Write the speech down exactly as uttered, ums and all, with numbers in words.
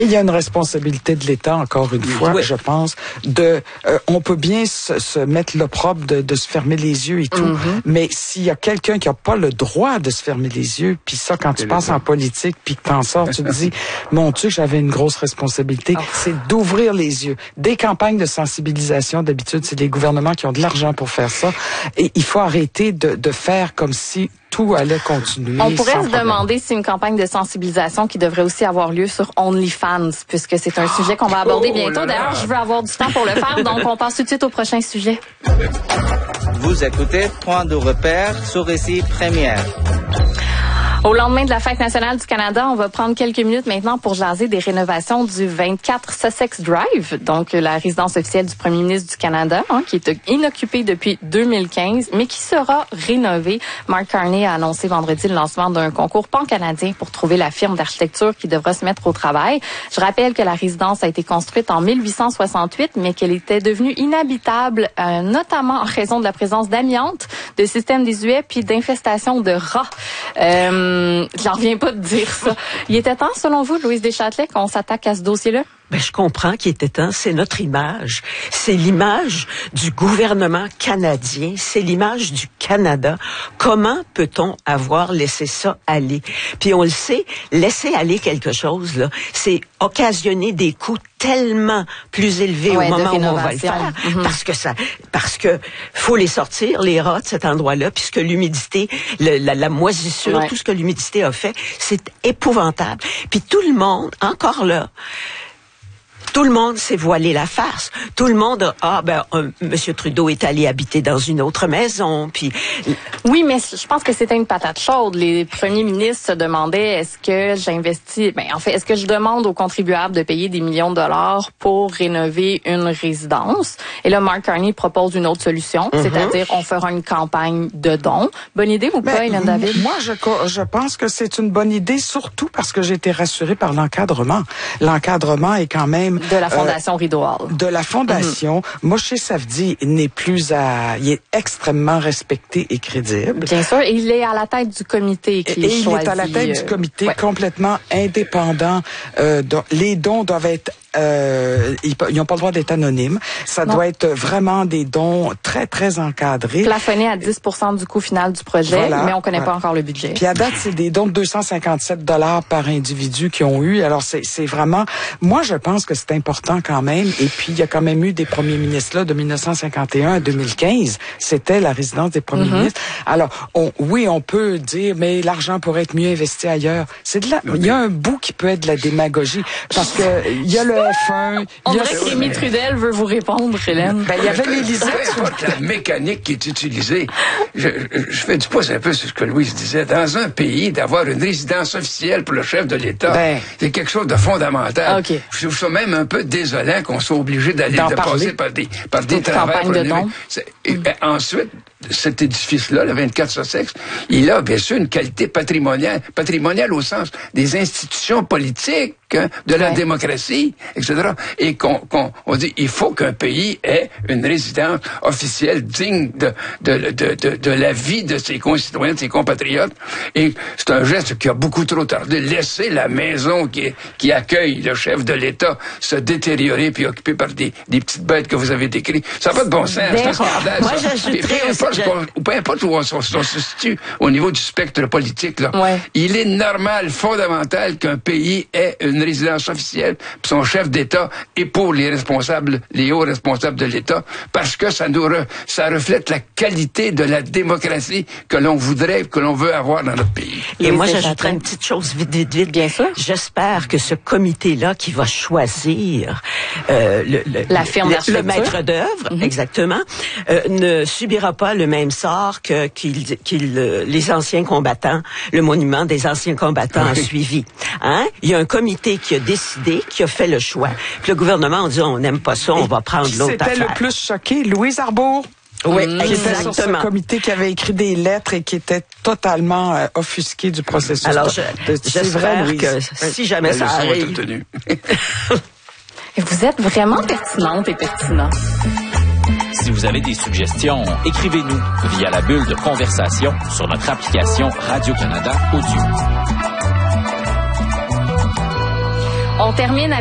Il y a une responsabilité de l'État, encore une fois, oui. je pense, de, euh, on peut bien se, se mettre l'opprobre de, de se fermer les yeux et tout, mm-hmm. mais s'il y a quelqu'un qui n'a pas le droit de se fermer les yeux, puis ça, quand tu passes en politique, puis que t'en sors, tu te dis, mon Dieu, j'avais une grosse responsabilité, oh. c'est d'ouvrir les yeux. Des campagnes de sensibilisation, d'habitude, c'est les gouvernements qui ont de l'argent pour faire ça, et il faut arrêter de, de faire comme si tout allait continuer. On pourrait se problème. demander si une campagne de sensibilisation qui devrait aussi avoir lieu sur OnlyFans, puisque c'est un sujet qu'on va aborder oh bientôt. D'ailleurs, je veux avoir du temps pour le faire, donc on passe tout de suite au prochain sujet. Vous écoutez Point de repère sur Récit Première. Au lendemain de la Fête nationale du Canada, on va prendre quelques minutes maintenant pour jaser des rénovations du vingt-quatre Sussex Drive, donc la résidence officielle du premier ministre du Canada, hein, qui est inoccupée depuis deux mille quinze, mais qui sera rénovée. Mark Carney a annoncé vendredi le lancement d'un concours pan-canadien pour trouver la firme d'architecture qui devra se mettre au travail. Je rappelle que la résidence a été construite en mille huit cent soixante-huit, mais qu'elle était devenue inhabitable, euh, notamment en raison de la présence d'amiante, de systèmes désuets puis d'infestations de rats. Euh, J'en reviens pas de dire ça. Il était temps, selon vous, Louise Deschâtelet, qu'on s'attaque à ce dossier-là? Ben, je comprends qu'il était temps. C'est notre image. C'est l'image du gouvernement canadien. C'est l'image du Canada. Comment peut-on avoir laissé ça aller? Puis on le sait, laisser aller quelque chose, là, c'est occasionner des coûts tellement plus élevés ouais, au moment où on va le faire. Mm-hmm. Parce que ça, parce que faut les sortir, les rats de cet endroit-là, puisque l'humidité, le, la, la moisissure, ouais. tout ce que l'humidité a fait, c'est épouvantable. Puis tout le monde, encore là, tout le monde s'est voilé la face. Tout le monde, ah ben, euh, Monsieur Trudeau est allé habiter dans une autre maison, puis. Oui, mais je pense que c'était une patate chaude. Les premiers ministres se demandaient est-ce que j'investis, ben en fait, est-ce que je demande aux contribuables de payer des millions de dollars pour rénover une résidence? Et là, Mark Carney propose une autre solution, mm-hmm. c'est-à-dire on fera une campagne de dons. Bonne idée ou pas, Hélène David? Moi, je je pense que c'est une bonne idée, surtout parce que j'ai été rassurée par l'encadrement. L'encadrement est quand même de la Fondation euh, Rideau Hall. De la Fondation. Mm-hmm. Moshe Safdie n'est plus à... Il est extrêmement respecté et crédible. Bien sûr. Et il est à la tête du comité qui et est il choisi. est à la tête euh, du comité ouais. complètement indépendant. Euh, dont, les dons doivent être... Euh, ils n'ont pas le droit d'être anonymes. Ça non. doit être vraiment des dons très, très encadrés. Plafonnés à dix pour cent du coût final du projet, voilà, mais on ne connaît voilà. pas encore le budget. Puis à date, c'est des dons de deux cent cinquante-sept dollars par individu qui ont eu. Alors, c'est, c'est vraiment... Moi, je pense que c'est important quand même. Et puis, il y a quand même eu des premiers ministres là de dix-neuf cent cinquante et un à deux mille quinze. C'était la résidence des premiers mm-hmm. ministres. Alors, on, oui, on peut dire, mais l'argent pourrait être mieux investi ailleurs. C'est de la... Il y a un bout qui peut être de la démagogie. Parce que il y a le F un... On dirait que Rémi Trudel veut vous répondre, Hélène. Ben, il y avait l'Élysée. Peu importe la mécanique qui est utilisée. Je, je fais du pouce un peu sur ce que Louise disait. Dans un pays, d'avoir une résidence officielle pour le chef de l'État, ben, c'est quelque chose de fondamental. Okay. Je trouve ça même un peu désolant qu'on soit obligé d'aller de passer par des, par des travaux. De dons. Et, ben, ensuite, cet édifice-là, le vingt-quatre Sussex, il a bien sûr une qualité patrimoniale, patrimoniale au sens des institutions politiques, hein, de la ouais. démocratie, et cetera. Et qu'on, qu'on on dit, il faut qu'un pays ait une résidence officielle digne de, de, de, de, de la vie de ses concitoyens, de ses compatriotes. Et c'est un geste qui a beaucoup trop tardé. Laisser la maison qui, qui accueille le chef de l'État se détériorer puis occupée par des, des petites bêtes que vous avez décrites, ça n'a pas de bon sens. C'est un scandale. Moi, j'ajouterais aussi... Ou peu importe où on, on, on se situe au niveau du spectre politique, là, ouais. il est normal, fondamental qu'un pays ait une résidence officielle, puis son chef d'État et pour les responsables, les hauts responsables de l'État, parce que ça nous re, ça reflète la qualité de la démocratie que l'on voudrait, que l'on veut avoir dans notre pays. Et oui, moi, j'ajouterais une petite chose vite, vite, vite. Bien sûr. J'espère que ce comité-là qui va choisir euh, le, le, la firme le, le maître d'œuvre, mm-hmm. exactement, euh, ne subira pas le même sort que qu'il, qu'il, les anciens combattants, le monument des anciens combattants oui. a suivi. Hein? Il y a un comité qui a décidé, qui a fait le choix. Puis le gouvernement a dit, on n'aime pas ça, on Et va prendre l'autre affaire. C'était le plus choqué, Louise Arbour. Oui, mmh, qui était sur ce comité qui avait écrit des lettres et qui était totalement euh, offusqué du processus. Alors, je, de, j'espère vrai, que si jamais ça arrive... Et vous êtes vraiment pertinente et pertinent. Si vous avez des suggestions, écrivez-nous via la bulle de conversation sur notre application Radio-Canada Audio. On termine